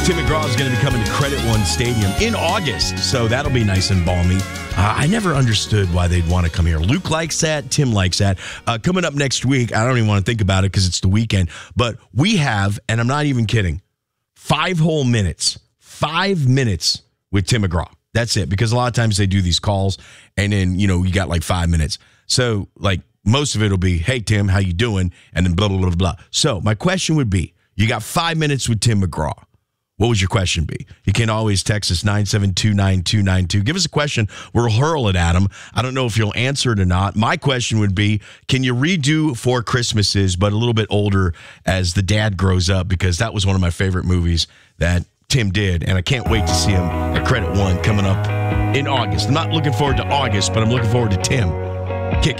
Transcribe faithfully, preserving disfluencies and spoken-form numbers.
Tim McGraw is going to be coming to Credit One Stadium in August, so that'll be nice and balmy. Uh, I never understood why they'd want to come here. Luke likes that. Tim likes that. Uh, coming up next week, I don't even want to think about it because it's the weekend, but we have, and I'm not even kidding, five whole minutes, five minutes with Tim McGraw. That's it, because a lot of times they do these calls, and then, you know, you got like five minutes. So, like, most of it will be, hey, Tim, how you doing? And then blah, blah, blah, blah. So my question would be, you got five minutes with Tim McGraw. What would your question be? You can always text us nine seven two, nine two nine two. Give us a question. We'll hurl it at him. I don't know if you'll answer it or not. My question would be, can you redo Four Christmases, but a little bit older as the dad grows up? Because that was one of my favorite movies that Tim did, and I can't wait to see him at Credit One coming up in August. I'm not looking forward to August, but I'm looking forward to Tim